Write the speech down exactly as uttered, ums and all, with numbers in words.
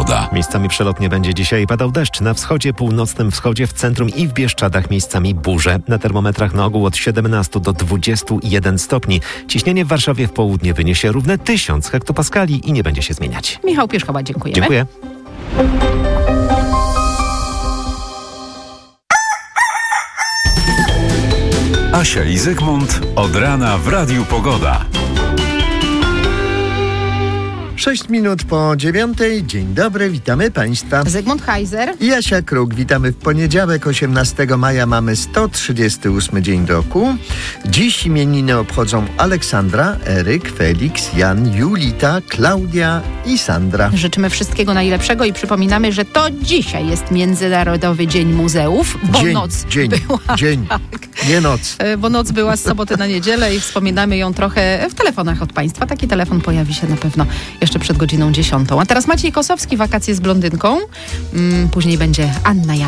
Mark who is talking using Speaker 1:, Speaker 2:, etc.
Speaker 1: pogoda.
Speaker 2: Miejscami przelotnie będzie dzisiaj padał deszcz. Na wschodzie, północnym wschodzie, w centrum i w Bieszczadach miejscami burze. Na termometrach na ogół od siedemnastu do dwudziestu jeden stopni. Ciśnienie w Warszawie w południe wyniesie równe tysiąc hektopaskali i nie będzie się zmieniać.
Speaker 3: Michał Pierzchowa, dziękujemy.
Speaker 2: Dziękuję.
Speaker 1: Asia i Zygmunt od rana w Radiu Pogoda.
Speaker 4: Sześć minut po dziewiątej. Dzień dobry, witamy Państwa.
Speaker 3: Zygmunt Heiser
Speaker 4: I Asia Kruk, witamy w poniedziałek, osiemnastego maja. Mamy sto trzydziesty ósmy dzień roku. Dziś imieniny obchodzą Aleksandra, Eryk, Felix, Jan, Julita, Klaudia i Sandra.
Speaker 3: Życzymy wszystkiego najlepszego i przypominamy, że to dzisiaj jest Międzynarodowy Dzień Muzeów, bo
Speaker 4: dzień,
Speaker 3: noc
Speaker 4: dzień,
Speaker 3: była...
Speaker 4: dzień,
Speaker 3: tak,
Speaker 4: nie noc.
Speaker 3: Bo noc była z soboty na niedzielę i wspominamy ją trochę w telefonach od Państwa. Taki telefon pojawi się na pewno jeszcze przed godziną dziesiątą. A teraz Maciej Kosowski, wakacje z blondynką. Mm, później będzie Anna Jan.